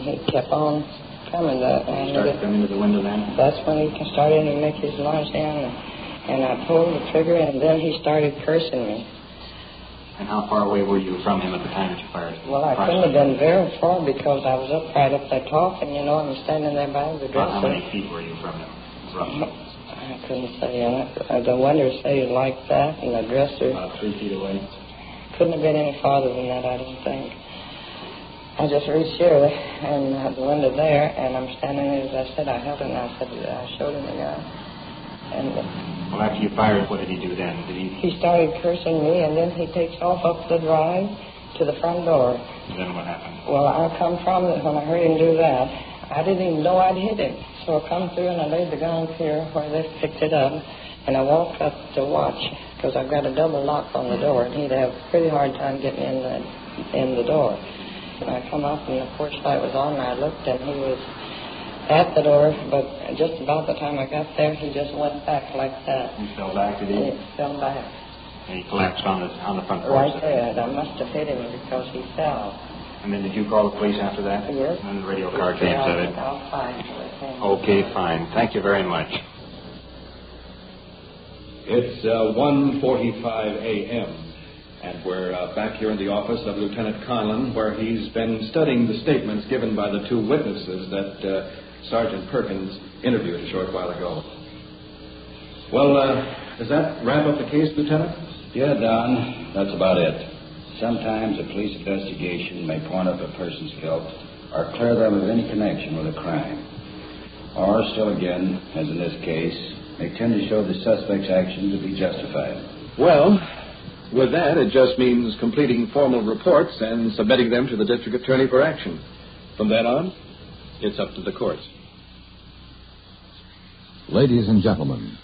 he kept on coming. He started coming to the window then? That's when he started to make his noise down, and I pulled the trigger, and then he started cursing me. And how far away were you from him at the time that you fired? Well, I couldn't have been very far because I was right up there talking, you know, I'm standing there by the dresser. How many feet were you from him, roughly? I couldn't say. The windows say like that, and the dresser... About 3 feet away. Couldn't have been any farther than that, I don't think. I just reached here, and the window there, and I'm standing there, as I said, I held it, and I showed him the gun. Well, after you fired, what did he do then? He started cursing me, and then he takes off up the drive to the front door. Then what happened? Well, I come from it when I heard him do that. I didn't even know I'd hit him. So I come through, and I laid the gun here where they picked it up, and I walked up to watch, because I've got a double lock on the door, and he'd have a pretty hard time getting in the door. And I come up, and the porch light was on, and I looked, and he was at the door, but just about the time I got there, he just went back like that. He fell back, did he? He fell back. And he collapsed on the front porch? Right there. I must have hit him because he fell. And then did you call the police after that? Yes. And the radio car came, said it? I'll find it. Okay, fine. Thank you very much. It's 1:45 a.m., and we're back here in the office of Lieutenant Conlon, where he's been studying the statements given by the two witnesses that Sergeant Perkins interviewed a short while ago. Well, does that wrap up the case, Lieutenant? Yeah, Don, that's about it. Sometimes a police investigation may point up a person's guilt or clear them of any connection with a crime. Or, still again, as in this case, may tend to show the suspect's action to be justified. Well, with that, it just means completing formal reports and submitting them to the district attorney for action. From then on, it's up to the courts. Ladies and gentlemen,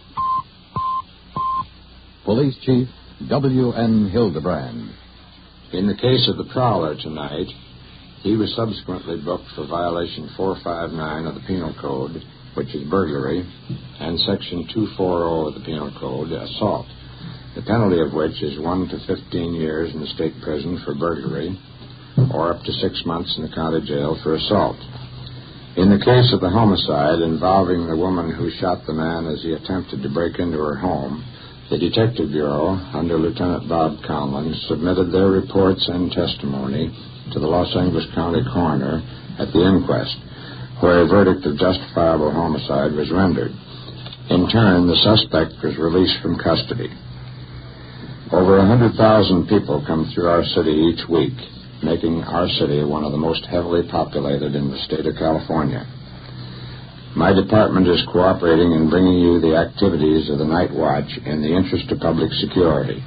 Police Chief W.N. Hildebrand. In the case of the prowler tonight, he was subsequently booked for violation 459 of the Penal Code, which is burglary, and Section 240 of the Penal Code, assault, the penalty of which is 1 to 15 years in the state prison for burglary, or up to 6 months in the county jail for assault. In the case of the homicide involving the woman who shot the man as he attempted to break into her home, the Detective Bureau, under Lieutenant Bob Conlon, submitted their reports and testimony to the Los Angeles County coroner at the inquest, where a verdict of justifiable homicide was rendered. In turn, the suspect was released from custody. Over 100,000 people come through our city each week, making our city one of the most heavily populated in the state of California. My department is cooperating in bringing you the activities of the Night Watch in the interest of public security.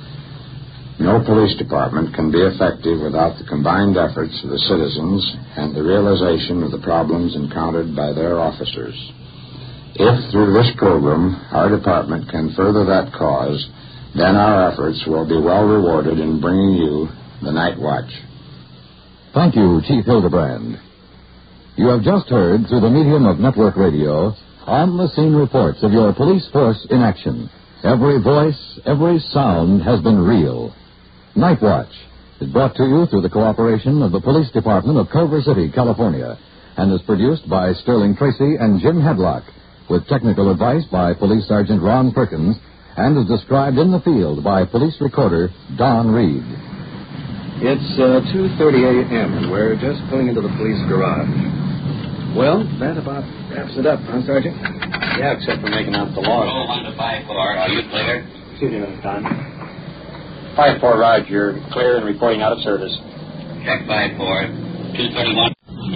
No police department can be effective without the combined efforts of the citizens and the realization of the problems encountered by their officers. If, through this program, our department can further that cause, then our efforts will be well rewarded in bringing you the Night Watch. Thank you, Chief Hildebrand. You have just heard, through the medium of network radio, on-the-scene reports of your police force in action. Every voice, every sound has been real. Night Watch is brought to you through the cooperation of the Police Department of Culver City, California, and is produced by Sterling Tracy and Jim Hadlock, with technical advice by Police Sergeant Ron Perkins, and is described in the field by Police Recorder Don Reed. It's 2:30 a.m., and we're just pulling into the police garage. Well, that about wraps it up, huh, Sergeant? Yeah, except for making out the law. Roll 1 to 5-4. Are you clear? Excuse me a minute, Don. 5-4, Roger. You're clear and reporting out of service. Check 5-4. 231.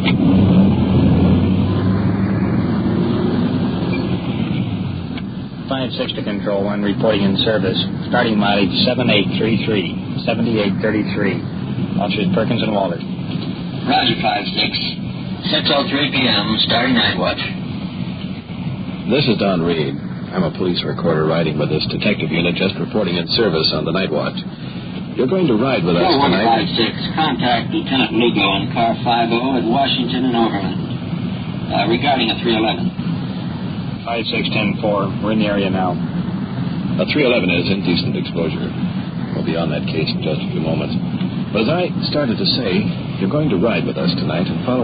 Six to Control 1, reporting in service. Starting mileage 7833, 7833. Officers Perkins and Walters. Roger, 5-6. 6:03 p.m. starting Night Watch. This is Don Reed. I'm a police recorder riding with this detective unit, just reporting in service on the Night Watch. You're going to ride with us tonight. 156. Contact Lieutenant Lugo on car 50 at Washington and Overland. Regarding a 311. 5610-4. We're in the area now. A 311 is indecent exposure. We'll be on that case in just a few moments. But as I started to say, you're going to ride with us tonight and follow